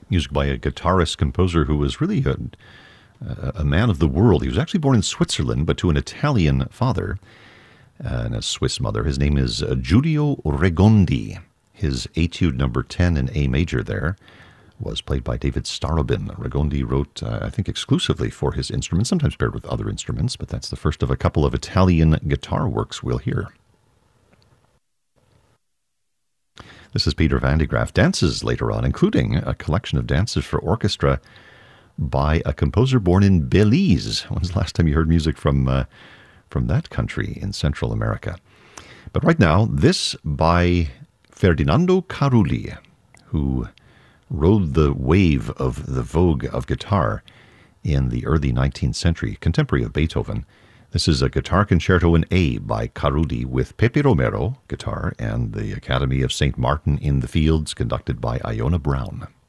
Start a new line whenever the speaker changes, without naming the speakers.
music by a guitarist composer who was really a man of the world. He was actually born in Switzerland, but to an Italian father and a Swiss mother. His name is Giulio Regondi. His Etude number 10 in A major there was played by David Starobin. Regondi wrote, I think, exclusively for his instrument, sometimes paired with other instruments, but that's the first of a couple of Italian guitar works we'll hear. This is Peter van de Graaff. Dances later on, including a collection of dances for orchestra by a composer born in Belize. When's the last time you heard music from that country in Central America? But right now, this by Ferdinando Carulli, who rode the wave of the vogue of guitar in the early 19th century, contemporary of Beethoven. This is a guitar concerto in A by Carulli with Pepe Romero, guitar, and the Academy of St. Martin in the Fields, conducted by Iona Brown.